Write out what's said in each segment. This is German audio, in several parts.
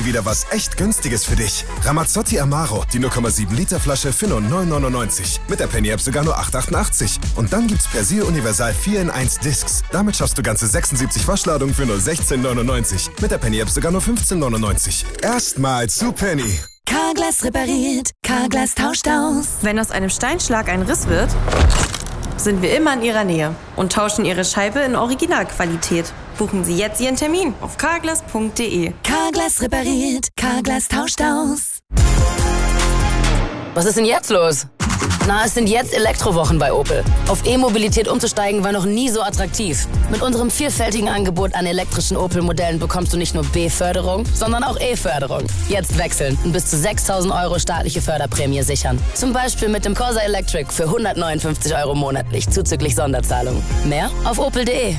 wieder was echt Günstiges für dich. Ramazzotti Amaro, die 0,7 Liter Flasche für nur 9,99. Mit der Penny-App sogar nur 8,88. Und dann gibt's Persil Universal 4 in 1 Discs. Damit schaffst du ganze 76 Waschladungen für nur 16,99. Mit der Penny-App sogar nur 15,99. Erstmals zu Penny. Carglass repariert, Carglass tauscht aus. Wenn aus einem Steinschlag ein Riss wird, sind wir immer in Ihrer Nähe und tauschen Ihre Scheibe in Originalqualität. Buchen Sie jetzt Ihren Termin auf carglass.de. Carglass repariert, Carglass tauscht aus. Was ist denn jetzt los? Na, es sind jetzt Elektrowochen bei Opel. Auf E-Mobilität umzusteigen war noch nie so attraktiv. Mit unserem vielfältigen Angebot an elektrischen Opel-Modellen bekommst du nicht nur B-Förderung, sondern auch E-Förderung. Jetzt wechseln und bis zu 6.000 € staatliche Förderprämie sichern. Zum Beispiel mit dem Corsa Electric für 159 € monatlich, zuzüglich Sonderzahlungen. Mehr auf opel.de.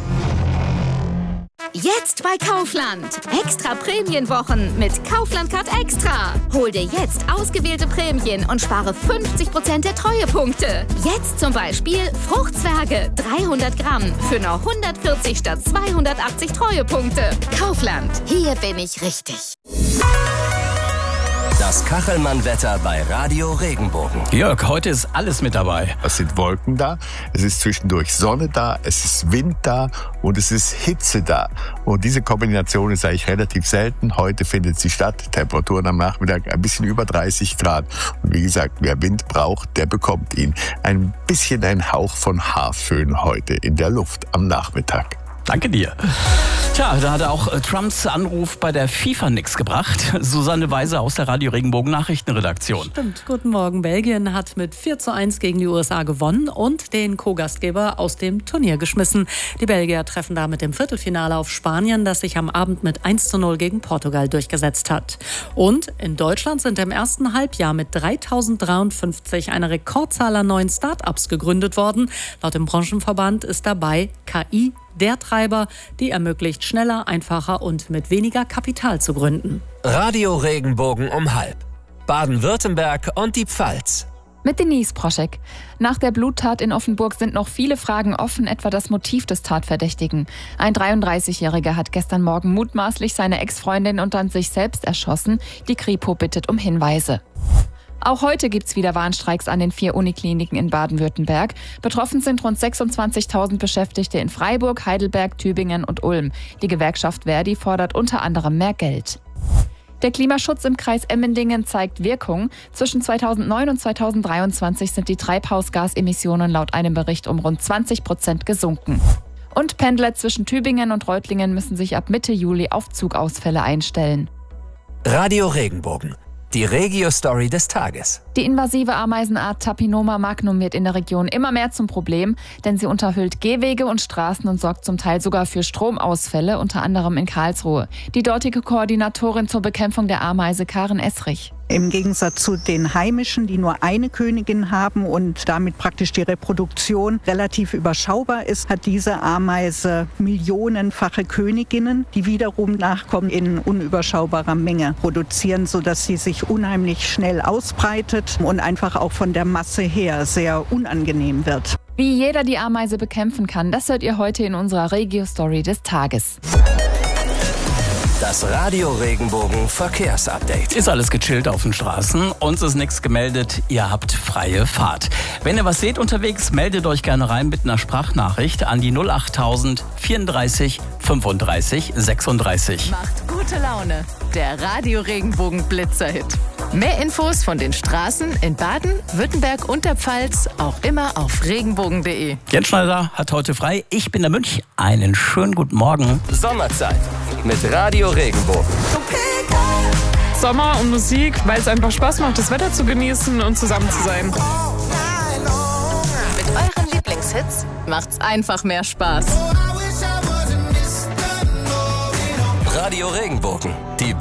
Jetzt bei Kaufland. Extra Prämienwochen mit Kaufland Card Extra. Hol dir jetzt ausgewählte Prämien und spare 50% der Treuepunkte. Jetzt zum Beispiel Fruchtzwerge 300 Gramm für nur 140 statt 280 Treuepunkte. Kaufland. Hier bin ich richtig. Das Kachelmann-Wetter bei Radio Regenbogen. Jörg, heute ist alles mit dabei. Es sind Wolken da, es ist zwischendurch Sonne da, es ist Wind da und es ist Hitze da. Und diese Kombination ist eigentlich relativ selten. Heute findet sie statt. Temperaturen am Nachmittag ein bisschen über 30 Grad. Und wie gesagt, wer Wind braucht, der bekommt ihn. Ein bisschen ein Hauch von Haarföhn heute in der Luft am Nachmittag. Danke dir. Tja, da hat auch Trumps Anruf bei der FIFA nichts gebracht. Susanne Weise aus der Radio Regenbogen Nachrichtenredaktion. Stimmt, guten Morgen. Belgien hat mit 4:1 gegen die USA gewonnen und den Co-Gastgeber aus dem Turnier geschmissen. Die Belgier treffen damit im Viertelfinale auf Spanien, das sich am Abend mit 1:0 gegen Portugal durchgesetzt hat. Und in Deutschland sind im ersten Halbjahr mit 3.053 eine Rekordzahl an neuen Start-ups gegründet worden. Laut dem Branchenverband ist dabei KI der Treiber, die ermöglicht, schneller, einfacher und mit weniger Kapital zu gründen. Radio Regenbogen um 12:30. Baden-Württemberg und die Pfalz. Mit Denise Proschek. Nach der Bluttat in Offenburg sind noch viele Fragen offen, etwa das Motiv des Tatverdächtigen. Ein 33-Jähriger hat gestern Morgen mutmaßlich seine Ex-Freundin und dann sich selbst erschossen. Die Kripo bittet um Hinweise. Auch heute gibt's wieder Warnstreiks an den 4 Unikliniken in Baden-Württemberg. Betroffen sind rund 26.000 Beschäftigte in Freiburg, Heidelberg, Tübingen und Ulm. Die Gewerkschaft Verdi fordert unter anderem mehr Geld. Der Klimaschutz im Kreis Emmendingen zeigt Wirkung. Zwischen 2009 und 2023 sind die Treibhausgasemissionen laut einem Bericht um rund 20% gesunken. Und Pendler zwischen Tübingen und Reutlingen müssen sich ab Mitte Juli auf Zugausfälle einstellen. Radio Regenbogen. Die Regio-Story des Tages. Die invasive Ameisenart Tapinoma magnum wird in der Region immer mehr zum Problem, denn sie unterhüllt Gehwege und Straßen und sorgt zum Teil sogar für Stromausfälle, unter anderem in Karlsruhe. Die dortige Koordinatorin zur Bekämpfung der Ameise, Karen Esrich. Im Gegensatz zu den heimischen, die nur eine Königin haben und damit praktisch die Reproduktion relativ überschaubar ist, hat diese Ameise millionenfache Königinnen, die wiederum Nachkommen in unüberschaubarer Menge produzieren, sodass sie sich unheimlich schnell ausbreitet und einfach auch von der Masse her sehr unangenehm wird. Wie jeder die Ameise bekämpfen kann, das hört ihr heute in unserer Regio-Story des Tages. Das Radio Regenbogen Verkehrsupdate. Ist alles gechillt auf den Straßen. Uns ist nichts gemeldet. Ihr habt freie Fahrt. Wenn ihr was seht unterwegs, meldet euch gerne rein mit einer Sprachnachricht an die 08000 34 35 36. Macht gute Laune. Der Radio Regenbogen Blitzerhit. Mehr Infos von den Straßen in Baden, Württemberg und der Pfalz auch immer auf regenbogen.de. Jens Schneider hat heute frei. Ich bin der Münch. Einen schönen guten Morgen. Sommerzeit mit Radio Regenbogen. Sommer und Musik, weil es einfach Spaß macht, das Wetter zu genießen und zusammen zu sein. Mit euren Lieblingshits macht's einfach mehr Spaß. Radio Regenbogen. Die